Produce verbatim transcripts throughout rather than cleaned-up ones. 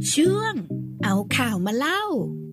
ช่วงเอาข่าวมาเล่า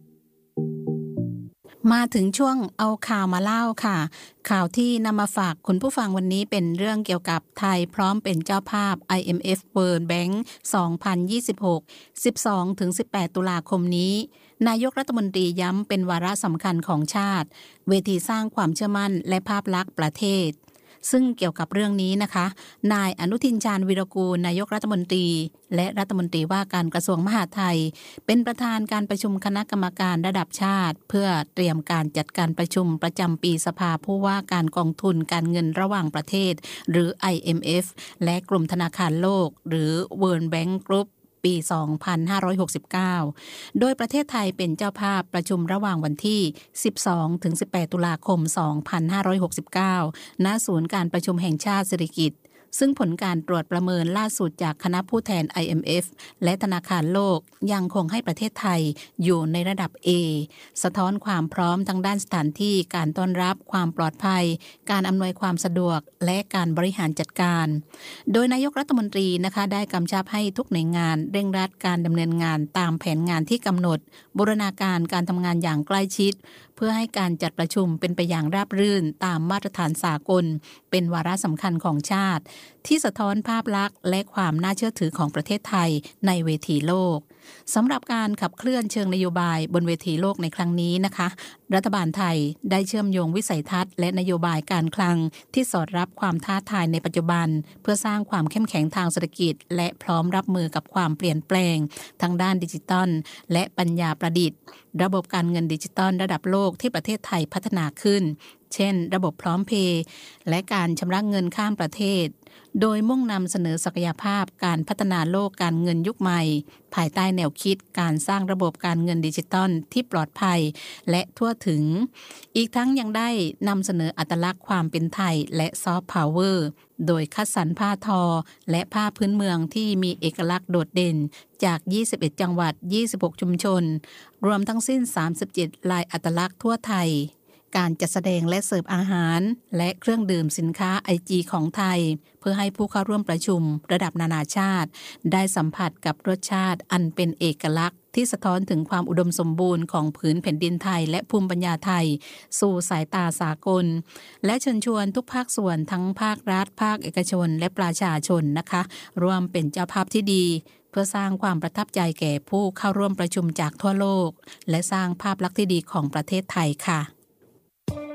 มาถึงช่วงเอาข่าวมาเล่าค่ะข่าวที่นำมาฝากคุณผู้ฟังวันนี้เป็นเรื่องเกี่ยวกับไทยพร้อมเป็นเจ้าภาพ ไอ เอ็ม เอฟ World Bank สองพันยี่สิบหก สิบสองถึงสิบแปด ตุลาคมนี้นายกรัฐมนตรีย้ำเป็นวาระสำคัญของชาติเวทีสร้างความเชื่อมั่นและภาพลักษณ์ประเทศซึ่งเกี่ยวกับเรื่องนี้นะคะนายอนุทินชาญวีรกูลนายกรัฐมนตรีและรัฐมนตรีว่าการกระทรวงมหาดไทยเป็นประธานการประชุมคณะกรรมการระดับชาติเพื่อเตรียมการจัดการประชุมประจำปีสภาผู้ว่าการกองทุนการเงินระหว่างประเทศหรือ ไอ เอ็ม เอฟ และกลุ่มธนาคารโลกหรือ World Bank Groupปี สองพันห้าร้อยหกสิบเก้า โดยประเทศไทยเป็นเจ้าภาพประชุมระหว่างวันที่ สิบสองถึงสิบแปด ตุลาคม สองพันห้าร้อยหกสิบเก้า ณ ศูนย์การประชุมแห่งชาติสิริกิติ์ซึ่งผลการตรวจประเมินล่าสุดจากคณะผู้แทน ไอ เอ็ม เอฟ และธนาคารโลกยังคงให้ประเทศไทยอยู่ในระดับ A สะท้อนความพร้อมทั้งด้านสถานที่การต้อนรับความปลอดภัยการอำนวยความสะดวกและการบริหารจัดการโดยนายกรัฐมนตรีนะคะได้กำชับให้ทุกหน่วยงานเร่งรัดการดำเนินงานตามแผนงานที่กำหนดบูรณาการการทำงานอย่างใกล้ชิดเพื่อให้การจัดประชุมเป็นไปอย่างราบรื่นตามมาตรฐานสากลเป็นวาระสำคัญของชาติที่สะท้อนภาพลักษณ์และความน่าเชื่อถือของประเทศไทยในเวทีโลกสำหรับการขับเคลื่อนเชิงนโยบายบนเวทีโลกในครั้งนี้นะคะรัฐบาลไทยได้เชื่อมโยงวิสัยทัศน์และนโยบายการคลังที่สอดรับความท้าทายในปัจจุบันเพื่อสร้างความเข้มแข็งทางเศรษฐกิจและพร้อมรับมือกับความเปลี่ยนแปลงทางด้านดิจิทัลและปัญญาประดิษฐ์ระบบการเงินดิจิทัลระดับโลกที่ประเทศไทยพัฒนาขึ้นเช่นระบบพร้อมเพย์และการชำระเงินข้ามประเทศโดยมุ่งนำเสนอศักยภาพการพัฒนาโลกการเงินยุคใหม่ภายใต้แนวคิดการสร้างระบบการเงินดิจิทัลที่ปลอดภัยและทั่วถึงอีกทั้งยังได้นำเสนออัตลักษณ์ความเป็นไทยและซอฟต์พาวเวอร์โดยคัดสรรผ้าทอและผ้าพื้นเมืองที่มีเอกลักษณ์โดดเด่นจากยี่สิบเอ็ดจังหวัดยี่สิบหกชุมชนรวมทั้งสิ้นสามสิบเจ็ดลายอัตลักษณ์ทั่วไทยการจัดแสดงและเสิร์ฟอาหารและเครื่องดื่มสินค้า ไอ จี ของไทยเพื่อให้ผู้เข้าร่วมประชุมระดับนานาชาติได้สัมผัสกับรสชาติอันเป็นเอกลักษณ์ที่สะท้อนถึงความอุดมสมบูรณ์ของผืนแผ่นดินไทยและภูมิปัญญาไทยสู่สายตาสากลและเชิญชวนทุกภาคส่วนทั้งภาครัฐภาคเอกชนและประชาชนนะคะร่วมเป็นเจ้าภาพที่ดีเพื่อสร้างความประทับใจแก่ผู้เข้าร่วมประชุมจากทั่วโลกและสร้างภาพลักษณ์ที่ดีของประเทศไทยค่ะ